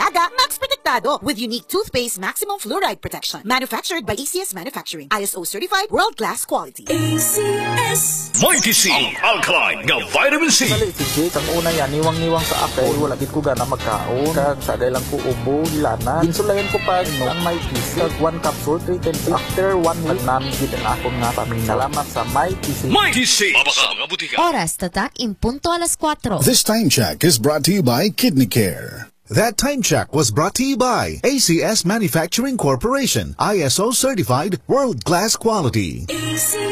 dalaga, Max Protektado with unique toothpaste maximum fluoride protection. Manufactured by ACS Manufacturing. ISO certified world-class quality. ACS Mighty C, alkaline nga vitamin C. Si Jake, ang una yan, niwang-niwang sa akin. Wala gid ko gana magkaon. Kag sagay lang ko ubo, lana. Insulayan ko pa ang Mighty C. Kag 1 capsule, 3 10. After 1 week, namin gid ang akong nga pamilya. Salamat sa Mighty C. Mighty C. Mabaka mga butika. Oras tatak in punto alas 4. This time check is brought to you by Kidney Care. That time check was brought to you by ACS Manufacturing Corporation, ISO certified, world-class quality.